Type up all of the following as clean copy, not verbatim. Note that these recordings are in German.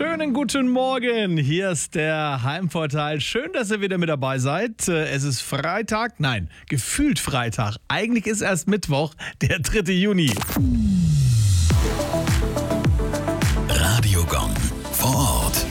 Schönen guten Morgen, hier ist der Heimvorteil. Schön, dass ihr wieder mit dabei seid. Es ist Freitag, nein, gefühlt Freitag. Eigentlich ist erst Mittwoch, der 3. Juni. Radio Gong vor Ort.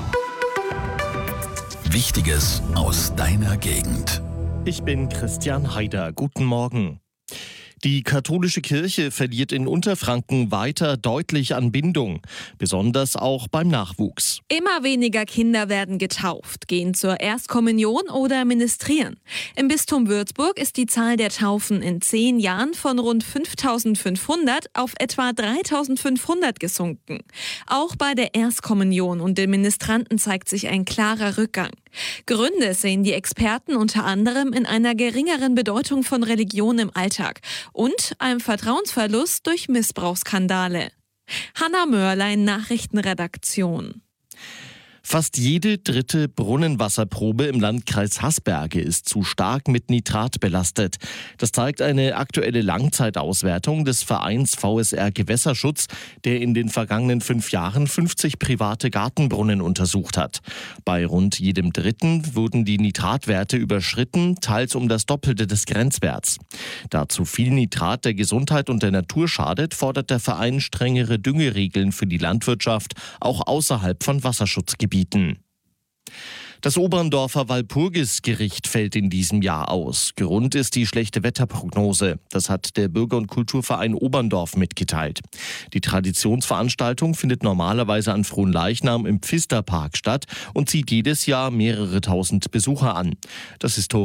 Wichtiges aus deiner Gegend. Ich bin Christian Haider. Guten Morgen. Die katholische Kirche verliert in Unterfranken weiter deutlich an Bindung, besonders auch beim Nachwuchs. Immer weniger Kinder werden getauft, gehen zur Erstkommunion oder ministrieren. Im Bistum Würzburg ist die Zahl der Taufen in 10 Jahren von rund 5.500 auf etwa 3.500 gesunken. Auch bei der Erstkommunion und den Ministranten zeigt sich ein klarer Rückgang. Gründe sehen die Experten unter anderem in einer geringeren Bedeutung von Religion im Alltag und einem Vertrauensverlust durch Missbrauchsskandale. Hanna Mörlein, Nachrichtenredaktion. Fast jede dritte Brunnenwasserprobe im Landkreis Haßberge ist zu stark mit Nitrat belastet. Das zeigt eine aktuelle Langzeitauswertung des Vereins VSR Gewässerschutz, der in den vergangenen 5 Jahren 50 private Gartenbrunnen untersucht hat. Bei rund jedem dritten wurden die Nitratwerte überschritten, teils um das Doppelte des Grenzwerts. Da zu viel Nitrat der Gesundheit und der Natur schadet, fordert der Verein strengere Düngeregeln für die Landwirtschaft, auch außerhalb von Wasserschutzgebieten. Das Oberndorfer Walpurgisgericht fällt in diesem Jahr aus. Grund ist die schlechte Wetterprognose. Das hat der Bürger- und Kulturverein Oberndorf mitgeteilt. Die Traditionsveranstaltung findet normalerweise an Fronleichnam im Pfisterpark statt und zieht jedes Jahr mehrere tausend Besucher an. Das